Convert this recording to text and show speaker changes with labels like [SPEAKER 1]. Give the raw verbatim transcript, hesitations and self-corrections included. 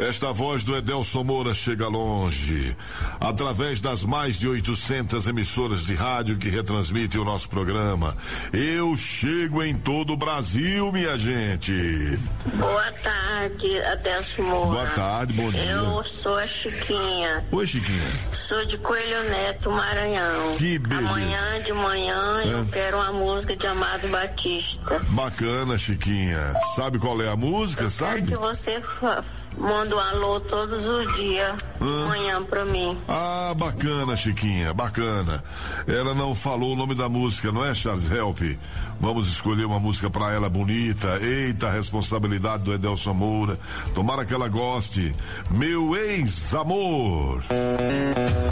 [SPEAKER 1] Esta voz do Edelson Moura chega longe, através das mais de oitocentas emissoras de rádio que retransmitem o nosso programa. Eu chego em todo o Brasil, minha gente.
[SPEAKER 2] Boa tarde, Edelson Moura.
[SPEAKER 1] Boa tarde, bom dia.
[SPEAKER 2] Eu sou a Chiquinha.
[SPEAKER 1] Oi, Chiquinha.
[SPEAKER 2] Sou de Coelho Neto, Maranhão.
[SPEAKER 1] Que beleza.
[SPEAKER 2] Amanhã de manhã é. eu quero uma música de Amado Batista.
[SPEAKER 1] Bacana, Chiquinha. Sabe qual é a música,
[SPEAKER 2] eu
[SPEAKER 1] sabe?
[SPEAKER 2] Quero que você fa- manda um alô todos os dias, hum. amanhã pra mim.
[SPEAKER 1] Ah, bacana, Chiquinha, bacana. Ela não falou o nome da música, não é, Charles Help? Vamos escolher uma música pra ela bonita. Eita, a responsabilidade do Edelson Moura. Tomara que ela goste. Meu ex-amor.